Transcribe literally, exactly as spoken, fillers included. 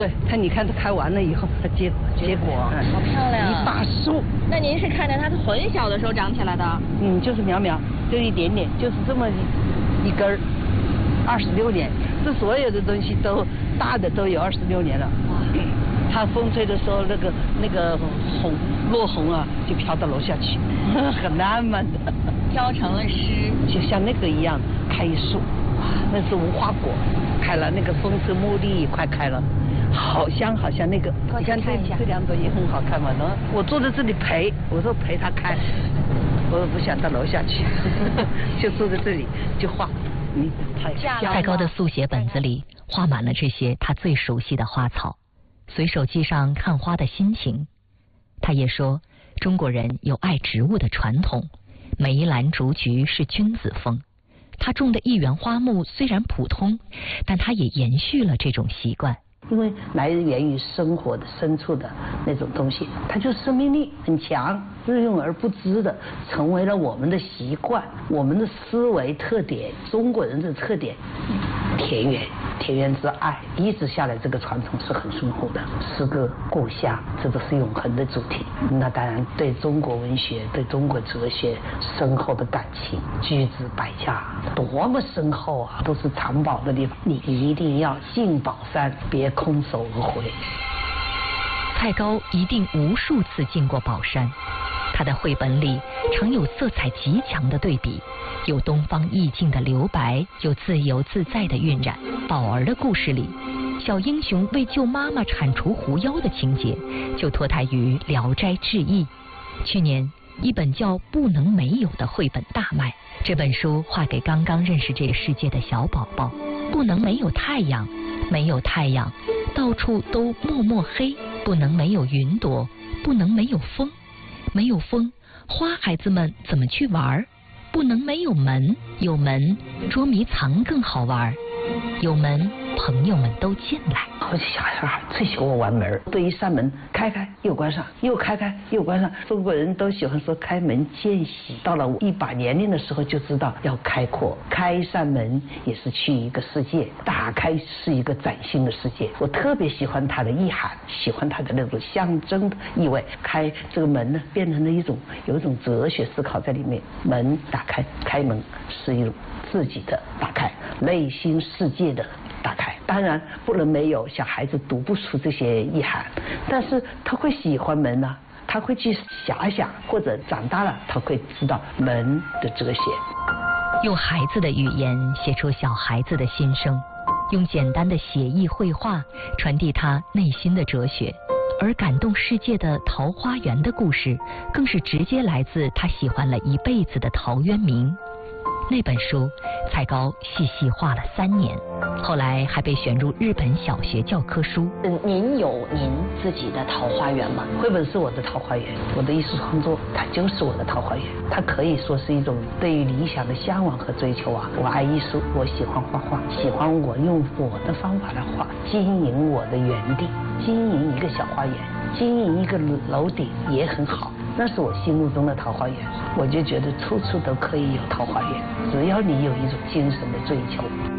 对，他你看他开完了以后，他结结果， 好漂亮， 一大束。 那您是看着它很小的时候长起来的？ 嗯，就是苗苗，就一点点，就是这么一根儿，二十六年，这所有的东西都大的都有二十六年了。哇！它风吹的时候，那个那个红落红啊，就飘到楼下去，很浪漫的。 飘成了诗， 就像那个一样，开一束，那是无花果，开了，那个风车茉莉也快开了。好香好香，那个你看这这两朵也很好看嘛。然后我坐在这里陪，我说陪他开，我不想到楼下去，就坐在这里就画。嗯， 蔡高的速写本子里画满了这些他最熟悉的花草，随手记上看花的心情。他也说，中国人有爱植物的传统，梅兰竹菊是君子风。他种的一园花木虽然普通，但他也延续了这种习惯。 因为来源于生活的深处的那种东西，它就生命力很强，日用而不知的成为了我们的习惯，我们的思维特点，中国人的特点。田园，田园之爱，一直下来这个传统是很深厚的。诗歌、故乡，这都是永恒的主题。那当然，对中国文学、对中国哲学深厚的感情，居之百家，多么深厚啊，都是藏宝的地方。你一定要进宝山，别空手而回。 蔡高一定无数次进过宝山，他的绘本里常有色彩极强的对比，有东方意境的留白，有自由自在的晕染。宝儿的故事里，小英雄为救妈妈铲除狐妖的情节就脱胎于《聊斋志异》。去年一本叫《不能没有》的绘本大卖，这本书画给刚刚认识这个世界的小宝宝。不能没有太阳，没有太阳，到处都默默黑；不能没有云朵，不能没有风，没有风，花孩子们怎么去玩？不能没有门，有门，捉迷藏更好玩。有门，朋友们都进来。 好些小孩最喜欢玩门，对一扇门开开又关上，又开开又关上。中国人都喜欢说开门见喜，到了一把年龄的时候就知道要开阔，开一扇门也是去一个世界，打开是一个崭新的世界。我特别喜欢它的意涵，喜欢它的那种象征的意味。开这个门呢，变成了一种有一种哲学思考在里面。门打开，开门是一种自己的打开，内心世界的打开。当然不能没有，小孩子读不出这些意涵，但是他会喜欢门啊，他会去遐想，或者长大了他会知道门的哲学。 用孩子的语言写出小孩子的心声，用简单的写意绘画传递他内心的哲学。而感动世界的《桃花源》的故事，更是直接来自他喜欢了一辈子的陶渊明。那本书，蔡高细细画了三年，后来还被选入日本小学教科书。 您有您自己的桃花源吗？ 绘本是我的桃花源，我的艺术创作它就是我的桃花源，它可以说是一种对于理想的向往和追求啊。我爱艺术，我喜欢画画，喜欢我用我的方法来画，经营我的园地，经营一个小花园，经营一个楼顶也很好。那是我心目中的桃花源，我就觉得处处都可以有桃花源，只要你有一种精神的追求。